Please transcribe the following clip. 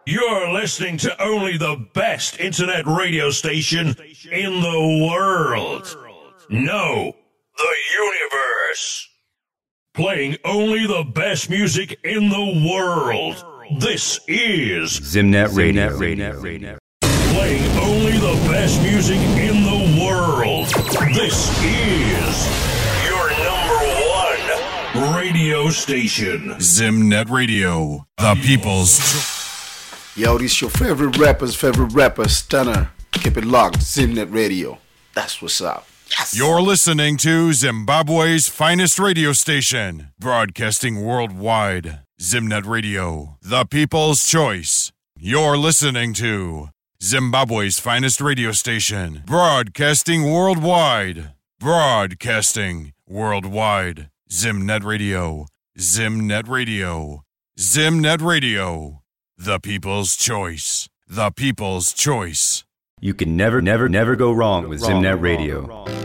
You're listening to only the best internet radio station in the world. No, the universe. Playing only the best music in the world. This is Zimnet Radio. Playing only the best music in the world. This is your number one radio station. Zimnet Radio, the people's. Yo, this your favorite rapper, Stunner. Keep it locked, Zimnet Radio. That's what's up. Yes. You're listening to Zimbabwe's finest radio station, broadcasting worldwide. Zimnet Radio, the people's choice. You're listening to Zimbabwe's finest radio station, broadcasting worldwide. Broadcasting worldwide. Zimnet Radio. Zimnet Radio. Zimnet Radio. The people's choice. The people's choice. You can never go wrong with Zimnet Radio.